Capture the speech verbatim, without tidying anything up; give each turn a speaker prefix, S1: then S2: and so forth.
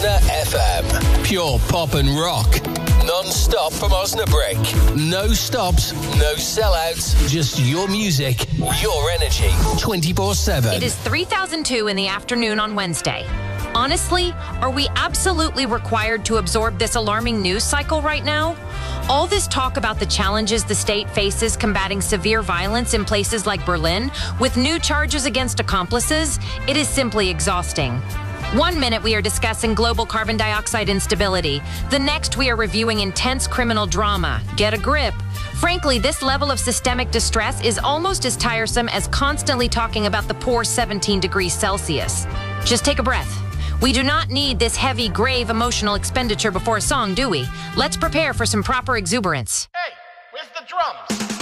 S1: Osna F M. Pure pop and rock. Non-stop from Osnabrück. No stops, no sellouts, just your music, your energy, twenty-four seven.
S2: It is three thousand two in the afternoon on Wednesday. Honestly, are we absolutely required to absorb this alarming news cycle right now? All this talk about the challenges the state faces combating severe violence in places like Berlin, with new charges against accomplices, it is simply exhausting. One minute we are discussing global carbon dioxide instability. The next we are reviewing intense criminal drama. Get a grip. Frankly, this level of systemic distress is almost as tiresome as constantly talking about the poor seventeen degrees Celsius. Just take a breath. We do not need this heavy, grave emotional expenditure before a song, do we? Let's prepare for some proper exuberance.
S3: Hey, where's the drums?